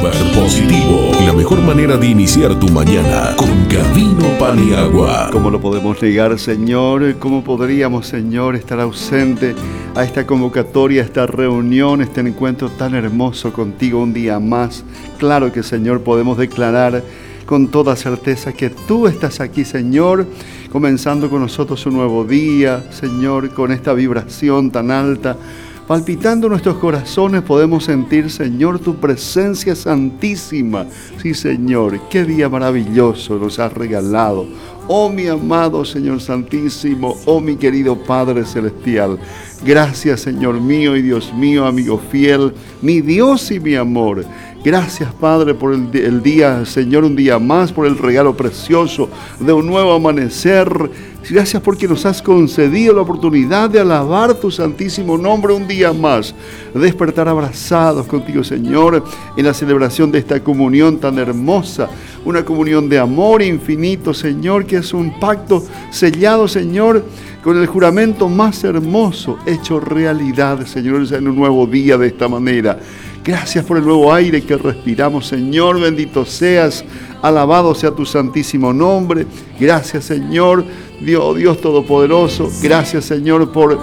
Súper positivo. La mejor manera de iniciar tu mañana con Camino Pan y Agua. ¿Cómo lo podemos negar, Señor? ¿Cómo podríamos, Señor, estar ausente a esta convocatoria, a esta reunión, este encuentro tan hermoso contigo un día más? Claro que, Señor, podemos declarar con toda certeza que tú estás aquí, Señor, comenzando con nosotros un nuevo día, Señor, con esta vibración tan alta. Palpitando nuestros corazones podemos sentir, Señor, tu presencia santísima. Sí, Señor, qué día maravilloso nos has regalado. Oh, mi amado Señor Santísimo, oh, mi querido Padre Celestial. Gracias, Señor mío y Dios mío, amigo fiel, mi Dios y mi amor. Gracias, Padre, por el día, Señor, un día más, por el regalo precioso de un nuevo amanecer. Gracias porque nos has concedido la oportunidad de alabar tu santísimo nombre un día más. Despertar abrazados contigo, Señor, en la celebración de esta comunión tan hermosa. Una comunión de amor infinito, Señor, que es un pacto sellado, Señor, con el juramento más hermoso, hecho realidad, Señor, en un nuevo día de esta manera. Gracias por el nuevo aire que respiramos, Señor. Bendito seas, alabado sea tu santísimo nombre. Gracias, Señor, Dios Todopoderoso. Gracias, Señor, por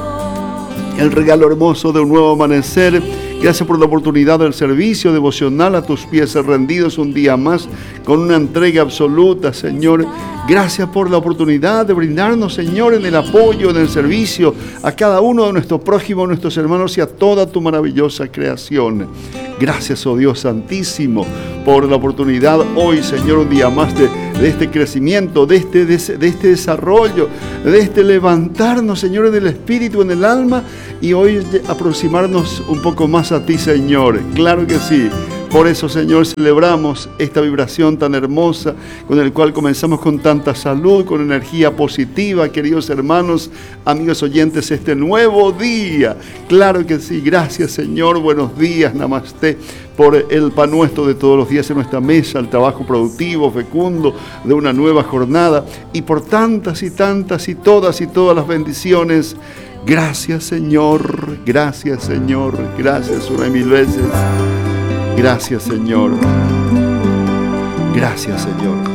el regalo hermoso de un nuevo amanecer. Gracias por la oportunidad del servicio devocional a tus pies rendidos un día más con una entrega absoluta, Señor. Gracias por la oportunidad de brindarnos, Señor, en el apoyo, en el servicio a cada uno de nuestros prójimos, nuestros hermanos y a toda tu maravillosa creación. Gracias, oh Dios Santísimo, por la oportunidad hoy, Señor, un día más de este crecimiento, de este desarrollo, de este levantarnos, Señor, en el espíritu, en el alma, y hoy aproximarnos un poco más a ti, Señor. Claro que sí. Por eso, Señor, celebramos esta vibración tan hermosa con el cual comenzamos con tanta salud, con energía positiva, queridos hermanos, amigos oyentes, este nuevo día. Claro que sí. Gracias, Señor. Buenos días, Namaste, por el pan nuestro de todos los días en nuestra mesa, el trabajo productivo, fecundo de una nueva jornada y por tantas y tantas y todas las bendiciones. Gracias, Señor. Gracias, Señor. Gracias una y mil veces. Gracias, Señor. Gracias, Señor.